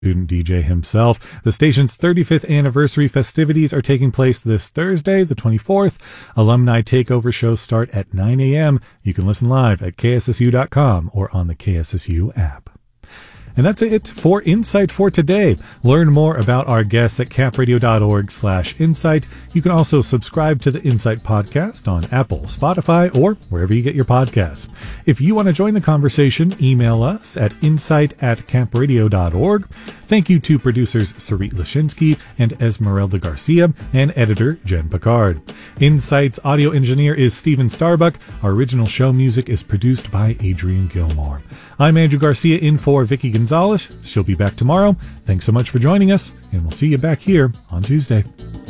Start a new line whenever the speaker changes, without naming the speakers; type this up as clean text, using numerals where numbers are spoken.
student DJ himself. The station's 35th anniversary festivities are taking place this Thursday, the 24th. Alumni takeover shows start at 9 a.m. You can listen live at KSSU.com or on the KSSU app. And that's it for Insight for today. Learn more about our guests at capradio.org/insight. You can also subscribe to the Insight podcast on Apple, Spotify, or wherever you get your podcasts. If you want to join the conversation, email us at insight@capradio.org. Thank you to producers Sarit Lashinsky and Esmeralda Garcia and editor Jen Picard. Insight's audio engineer is Steven Starbuck. Our original show music is produced by Adrian Gilmore. I'm Andrew Garcia in for Vicky Gonzalez. She'll be back tomorrow. Thanks so much for joining us, and we'll see you back here on Tuesday.